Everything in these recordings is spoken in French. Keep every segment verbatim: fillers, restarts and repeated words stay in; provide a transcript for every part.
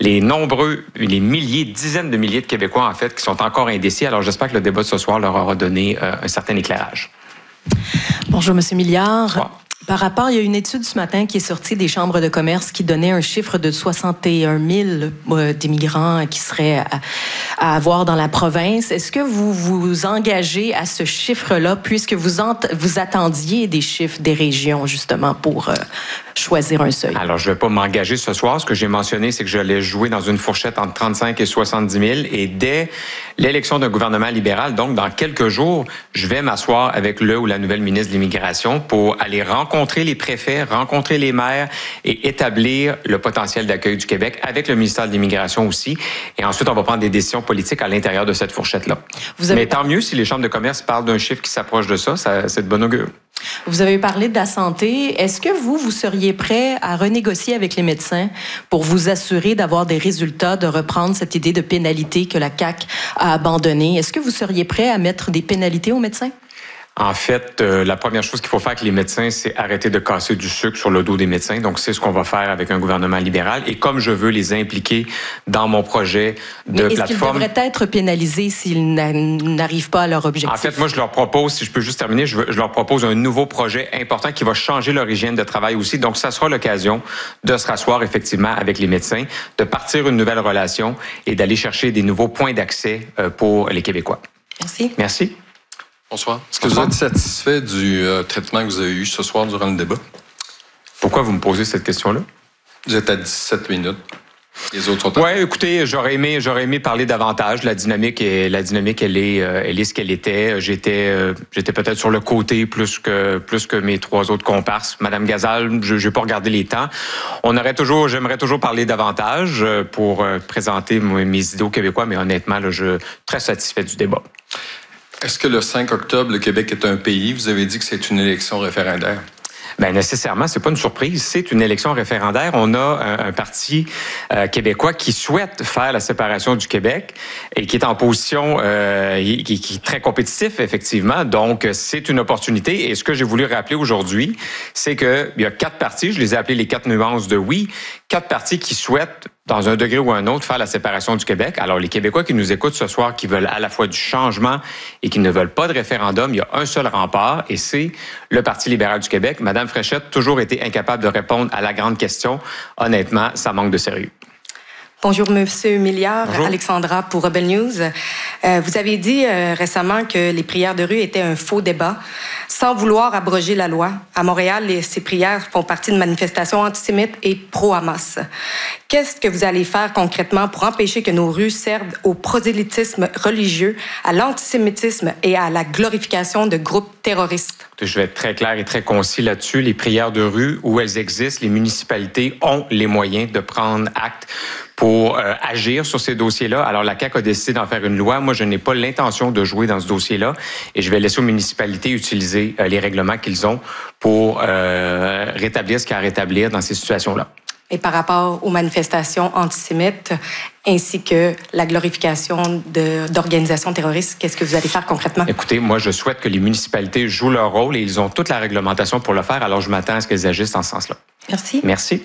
les nombreux, les milliers, dizaines de milliers de Québécois, en fait, qui sont encore indécis. Alors, j'espère que le débat de ce soir leur aura donné euh, un certain éclairage. Bonjour, M. Milliard. Bonsoir. Par rapport, il y a une étude ce matin qui est sortie des chambres de commerce qui donnait un chiffre de soixante et un mille euh, d'immigrants qui seraient à, à avoir dans la province. Est-ce que vous vous engagez à ce chiffre-là puisque vous, ent- vous attendiez des chiffres des régions justement pour euh, choisir un seuil? Alors, je ne vais pas m'engager ce soir. Ce que j'ai mentionné, c'est que j'allais jouer dans une fourchette entre trente-cinq et soixante-dix mille. Et dès l'élection d'un gouvernement libéral, donc dans quelques jours, je vais m'asseoir avec le ou la nouvelle ministre de l'Immigration pour aller rencontrer rencontrer les préfets, rencontrer les maires et établir le potentiel d'accueil du Québec avec le ministère de l'Immigration aussi. Et ensuite, on va prendre des décisions politiques à l'intérieur de cette fourchette-là. Vous avez... Mais tant mieux si les chambres de commerce parlent d'un chiffre qui s'approche de ça, ça c'est de bon augure. Vous avez parlé de la santé. Est-ce que vous, vous seriez prêt à renégocier avec les médecins pour vous assurer d'avoir des résultats, de reprendre cette idée de pénalité que la C A Q a abandonnée? Est-ce que vous seriez prêt à mettre des pénalités aux médecins? En fait, euh, la première chose qu'il faut faire avec les médecins, c'est arrêter de casser du sucre sur le dos des médecins. Donc, c'est ce qu'on va faire avec un gouvernement libéral. Et comme je veux les impliquer dans mon projet de Mais est-ce plateforme... qu'ils devraient être pénalisés s'ils n'arrivent pas à leur objectif? En fait, moi, je leur propose, si je peux juste terminer, je, veux, je leur propose un nouveau projet important qui va changer leur hygiène de travail aussi. Donc, ça sera l'occasion de se rasseoir effectivement avec les médecins, de partir une nouvelle relation et d'aller chercher des nouveaux points d'accès pour les Québécois. Merci. Merci. Bonsoir. Est-ce que vous êtes satisfait du euh, traitement que vous avez eu ce soir durant le débat? Pourquoi vous me posez cette question-là? Vous êtes à dix-sept minutes. Les autres sont à... Oui, écoutez, j'aurais aimé, j'aurais aimé parler davantage. La dynamique, est, la dynamique, elle est, elle est ce qu'elle était. J'étais, euh, j'étais peut-être sur le côté plus que, plus que mes trois autres comparses. Madame Gazal, je n'ai pas regardé les temps. On aurait toujours, j'aimerais toujours parler davantage pour présenter mes idées aux Québécois, mais honnêtement, là, je suis très satisfait du débat. Est-ce que le cinq octobre, le Québec est un pays? Vous avez dit que c'est une élection référendaire. Bien, nécessairement, c'est pas une surprise. C'est une élection référendaire. On a un, un parti euh, québécois qui souhaite faire la séparation du Québec et qui est en position, euh, qui, qui est très compétitif, effectivement. Donc, c'est une opportunité. Et ce que j'ai voulu rappeler aujourd'hui, c'est qu'il y a quatre partis, je les ai appelés les quatre nuances de oui, quatre partis qui souhaitent, dans un degré ou un autre, faire la séparation du Québec. Alors, les Québécois qui nous écoutent ce soir, qui veulent à la fois du changement et qui ne veulent pas de référendum, il y a un seul rempart et c'est le Parti libéral du Québec. Madame Fréchette, toujours été incapable de répondre à la grande question. Honnêtement, ça manque de sérieux. Bonjour, Monsieur Milliard. Bonjour. Alexandra pour Rebel News. Euh, vous avez dit euh, récemment que les prières de rue étaient un faux débat, sans vouloir abroger la loi. À Montréal, les, ces prières font partie de manifestations antisémites et pro-Hamas. Qu'est-ce que vous allez faire concrètement pour empêcher que nos rues servent au prosélytisme religieux, à l'antisémitisme et à la glorification de groupes terroristes? Je vais être très clair et très concis là-dessus. Les prières de rue, où elles existent, les municipalités ont les moyens de prendre acte pour euh, agir sur ces dossiers-là. Alors, la C A Q a décidé d'en faire une loi. Moi, je n'ai pas l'intention de jouer dans ce dossier-là et je vais laisser aux municipalités utiliser euh, les règlements qu'ils ont pour euh, rétablir ce qu'il y a à rétablir dans ces situations-là. Et par rapport aux manifestations antisémites ainsi que la glorification de, d'organisations terroristes, qu'est-ce que vous allez faire concrètement? Écoutez, moi, je souhaite que les municipalités jouent leur rôle et ils ont toute la réglementation pour le faire. Alors, je m'attends à ce qu'elles agissent en ce sens-là. Merci. Merci.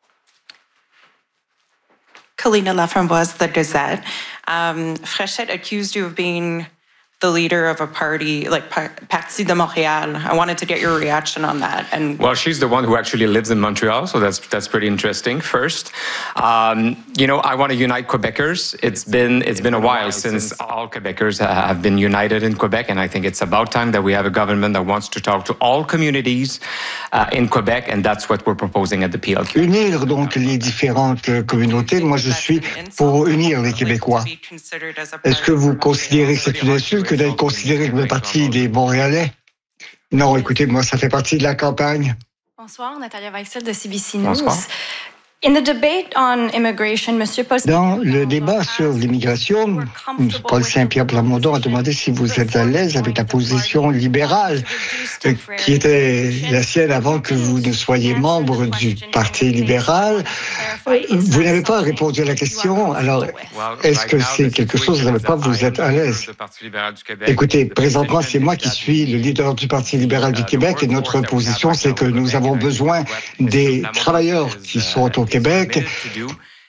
Kalina Laframboise, The Gazette. Um, Fréchette accused you of being the leader of a party, like Parti de Montréal. I wanted to get your reaction on that. And well, she's the one who actually lives in Montreal, so that's that's pretty interesting. First, um, you know, I want to unite Quebecers. It's been it's been a while since all Quebecers have been united in Quebec, and I think it's about time that we have a government that wants to talk to all communities uh, in Quebec, and that's what we're proposing at the P L Q. Unir donc les différentes communautés. Moi, je suis pour unir les Québécois. Est-ce que vous considérez que c'est une insulte que d'être considéré comme le parti des Montréalais? Non, écoutez, moi, ça fait partie de la campagne. Bonsoir, Natalia Weichsel de C B C News. Bonsoir. In the debate on immigration, Monsieur Paul... Dans le débat sur l'immigration, Paul Saint-Pierre Plamondon a demandé si vous êtes à l'aise avec la position libérale qui était la sienne avant que vous ne soyez membre du Parti libéral. Vous n'avez pas répondu à la question, alors est-ce que c'est quelque chose avec quoi vous êtes à l'aise? Écoutez, présentement, c'est moi qui suis le leader du Parti libéral du Québec et notre position, c'est que nous avons besoin des travailleurs qui sont au Québec